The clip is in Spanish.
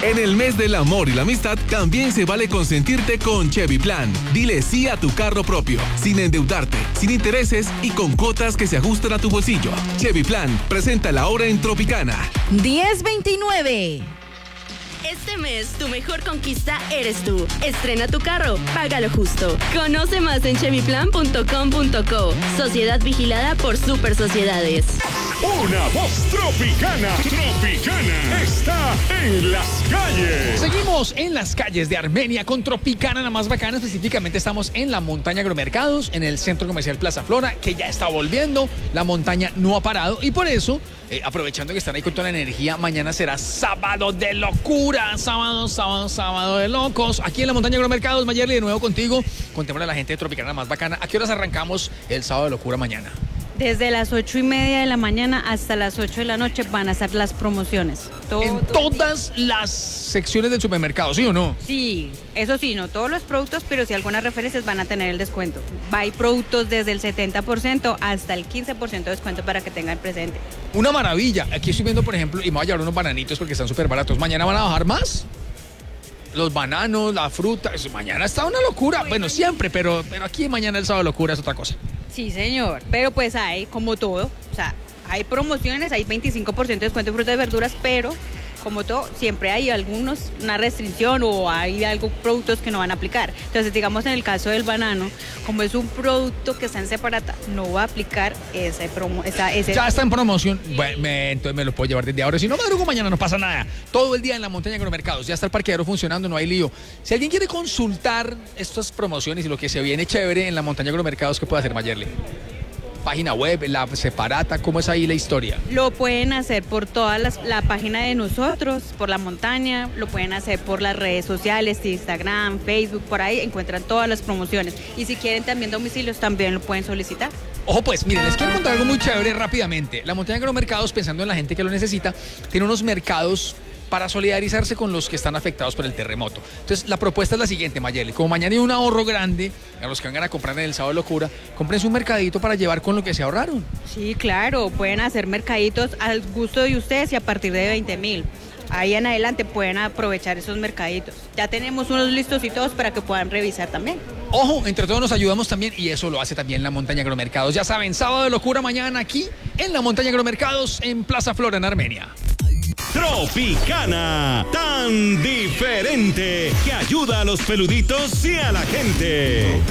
En el mes del amor y la amistad, también se vale consentirte con Chevy Plan. Dile sí a tu carro propio, sin endeudarte, sin intereses y con cuotas que se ajustan a tu bolsillo. Chevy Plan, presenta la hora en Tropicana. 10:29. Este mes, tu mejor conquista eres tú. Estrena tu carro, págalo justo. Conoce más en chevyplan.com.co. Sociedad vigilada por Super Sociedades. Una voz tropicana. Tropicana está en las calles. Seguimos en las calles de Armenia con Tropicana, la más bacana. Específicamente estamos en la montaña Agromercados, en el centro comercial Plaza Flora, que ya está volviendo. La montaña no ha parado y por eso, aprovechando que están ahí con toda la energía, mañana será sábado de locura. Sábado de locos. Aquí en la montaña Agromercados, Mayerly, de nuevo contigo. Contémosle a la gente de Tropicana, la más bacana. ¿A qué horas arrancamos el sábado de locura mañana? Desde las 8:30 de la mañana hasta las 8 de la noche van a ser las promociones. En todas las secciones del supermercado, ¿sí o no? Sí, eso sí, no todos los productos, pero sí algunas referencias van a tener el descuento. Hay productos desde el 70% hasta el 15% de descuento para que tengan presente. Una maravilla. Aquí estoy viendo, por ejemplo, y me voy a llevar unos bananitos porque están súper baratos. ¿Mañana van a bajar más? Los bananos, la fruta, eso, mañana está una locura. Bueno, siempre, pero aquí mañana el sábado de locura es otra cosa. Sí, señor, pero pues hay como todo, o sea, hay promociones, hay 25% de descuento en frutas y verduras, pero como todo, siempre hay una restricción o hay productos que no van a aplicar. Entonces, digamos, en el caso del banano, como es un producto que está en separata, no va a aplicar ese. Ya está en promoción. Bueno, entonces me lo puedo llevar desde ahora. Si no madrugo mañana, no pasa nada. Todo el día en la montaña Agromercados. Ya está el parqueadero funcionando, no hay lío. Si alguien quiere consultar estas promociones y lo que se viene chévere en la montaña Agromercados, ¿qué puede hacer, Mayerly? Página web, la separata, ¿cómo es ahí la historia? Lo pueden hacer por toda la página de nosotros, por la montaña, lo pueden hacer por las redes sociales, Instagram, Facebook, por ahí encuentran todas las promociones. Y si quieren también domicilios, también lo pueden solicitar. Ojo pues, miren, les quiero contar algo muy chévere rápidamente. La montaña Agromercados, pensando en la gente que lo necesita, tiene unos mercados para solidarizarse con los que están afectados por el terremoto. Entonces, la propuesta es la siguiente, Mayeli. Como mañana hay un ahorro grande, a los que vengan a comprar en el sábado de locura, cómprense un mercadito para llevar con lo que se ahorraron. Sí, claro, pueden hacer mercaditos al gusto de ustedes y a partir de 20,000. Ahí en adelante pueden aprovechar esos mercaditos. Ya tenemos unos listos y todos para que puedan revisar también. Ojo, entre todos nos ayudamos también y eso lo hace también la montaña Agromercados. Ya saben, sábado de locura mañana aquí en la montaña Agromercados en Plaza Flora en Armenia. Tropicana, tan diferente que ayuda a los peluditos y a la gente.